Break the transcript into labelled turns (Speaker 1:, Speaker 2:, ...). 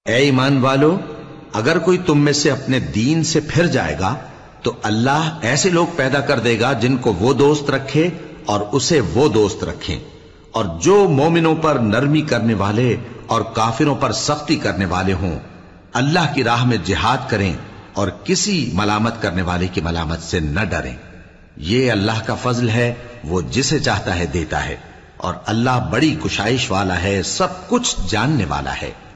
Speaker 1: ए ईमान वालो, अगर कोई तुम में से अपने दीन से फिर जाएगा तो अल्लाह ऐसे लोग पैदा कर देगा जिनको वो दोस्त रखे और उसे वो दोस्त रखें, और जो मोमिनों पर नरमी करने वाले और काफिरों पर सख्ती करने वाले हों, अल्लाह की राह में जिहाद करें और किसी मलामत करने वाले की मलामत से न डरें। ये अल्लाह का फजल है, वो जिसे चाहता है देता है, और अल्लाह बड़ी कुशाइश वाला है, सब कुछ जानने वाला है।